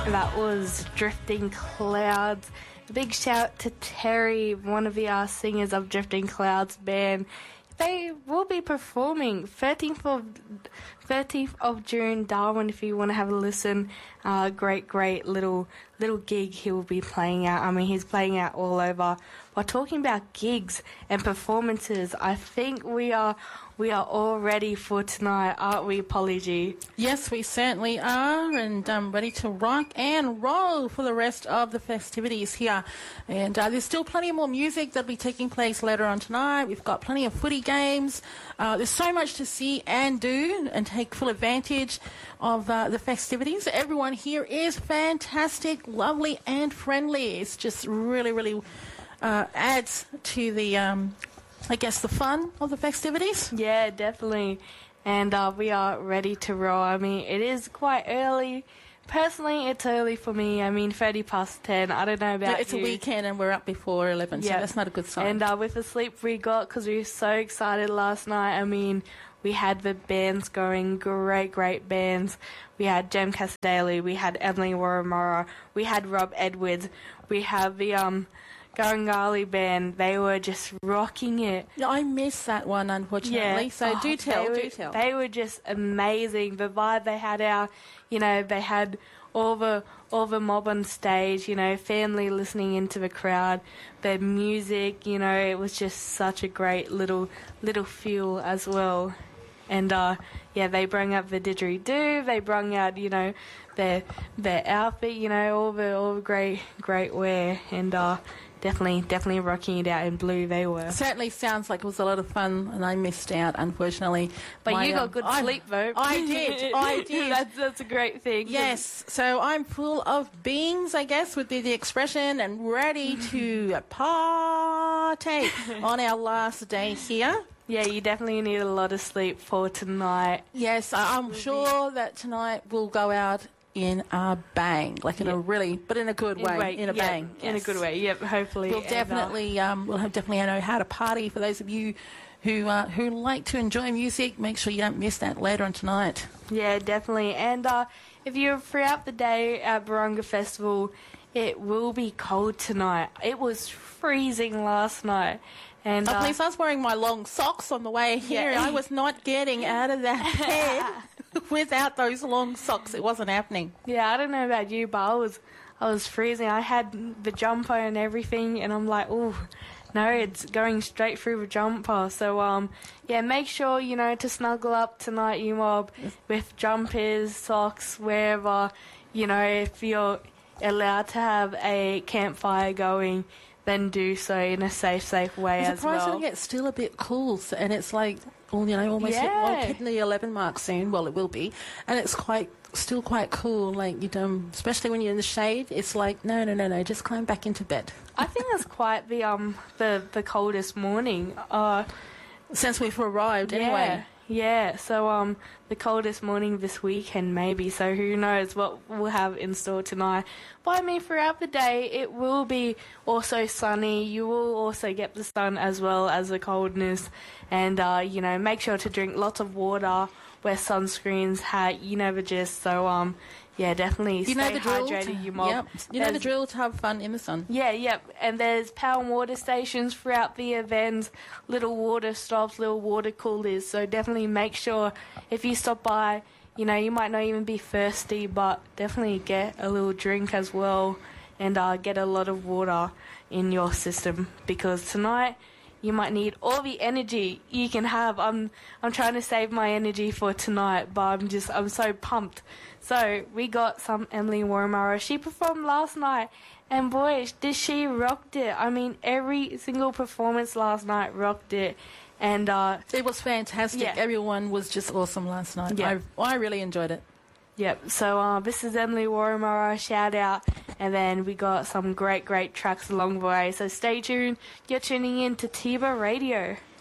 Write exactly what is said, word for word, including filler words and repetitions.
That was Drifting Clouds. A big shout to Terry, one of the uh, singers of Drifting Clouds band. They will be performing thirteenth of thirteenth of June, Darwin. If you want to have a listen, uh, great, great little little gig he will be playing out. I mean, he's playing out all over. While talking about gigs and performances, I think we are we are all ready for tonight, aren't we, Polly G? Yes, we certainly are, and um, ready to rock and roll for the rest of the festivities here. And uh, there's still plenty more music that'll be taking place later on tonight. We've got plenty of footy games. Uh, there's so much to see and do and take full advantage of uh, the festivities. Everyone here is fantastic, lovely and friendly. It's just really, really uh, adds to the, um, I guess, the fun of the festivities. Yeah, definitely. And uh, we are ready to roll. I mean, it is quite early. Personally, it's early for me. I mean, thirty past ten. I don't know about yeah, it's you. a weekend and we're up before eleven, so yeah. that's not a good sign. And uh, with the sleep we got, because we were so excited last night, I mean, we had the bands going, great, great bands. We had Jem Casadale, we had Emily Waramara, we had Rob Edwards, we have the um, Garangali band. They were just rocking it. Yeah, I missed that one, unfortunately. Yeah. So oh, do tell, they were, do tell. They were just amazing. The vibe they had out, you know, they had all the all the mob on stage, you know, family listening into the crowd, the music, you know, it was just such a great little little feel as well. And uh, yeah, they brought up the didgeridoo. They brought out, you know, their their outfit, you know, all the all the great great wear, and uh, definitely definitely rocking it out in blue. They were. Certainly sounds like it was a lot of fun, and I missed out, unfortunately. But My, you got um, good I, sleep, though. I did. I did. that's that's a great thing. Yes. So I'm full of beans, I guess, would be the expression, and ready to partake on our last day here. Yeah, you definitely need a lot of sleep for tonight. Yes, I'm sure that tonight will go out in a bang, like in yeah. a really, but in a good in way, way, in a yeah, bang. In yes. a good way, yep, hopefully. We'll and, definitely, uh, um, we'll have definitely know how to party for those of you who uh, who like to enjoy music. Make sure you don't miss that later on tonight. Yeah, definitely. And uh, if you're throughout the day at Barunga Festival, it will be cold tonight. It was freezing last night. And, oh, uh, please, I was wearing my long socks on the way here. Yeah. I was not getting out of that bed without those long socks. It wasn't happening. Yeah, I don't know about you, but I was, I was freezing. I had the jumper and everything, and I'm like, ooh, no, it's going straight through the jumper. So, um, yeah, make sure, you know, to snuggle up tonight, you mob, with jumpers, socks, wherever, you know, if you're allowed to have a campfire going, then do so in a safe, safe way as well. Surprisingly, it's still a bit cool, so, and it's like, well, you know, almost yeah. hit, well, hitting the eleven mark soon. Well, it will be, and it's quite, still quite cool. Like you um, especially when you're in the shade, it's like, no, no, no, no, just climb back into bed. I think that's quite the um the the coldest morning. Uh, since we've arrived, yeah. anyway. Yeah, so um, the coldest morning this weekend maybe, so who knows what we'll have in store tonight. But I mean, throughout the day, it will be also sunny. You will also get the sun as well as the coldness. And, uh, you know, make sure to drink lots of water, wear sunscreens, hat, you know the gist. So, um, yeah, definitely you stay know the drill hydrated, to, you mob. Yep. You know the drill to have fun in the sun. Yeah, yep. And there's power and water stations throughout the event, little water stops, little water coolers. So definitely make sure if you stop by, you know, you might not even be thirsty, but definitely get a little drink as well, and uh, get a lot of water in your system, because tonight you might need all the energy you can have. I'm I'm trying to save my energy for tonight, but I'm just I'm so pumped. So we got some Emily Waramara. She performed last night, and boy, did she rocked it. I mean, every single performance last night rocked it. And uh, it was fantastic. Yeah. Everyone was just awesome last night. Yeah. I, I really enjoyed it. Yep. So uh, this is Emily Waramara, shout out. And then we got some great, great tracks along the way. So stay tuned. You're tuning in to Tiba Radio.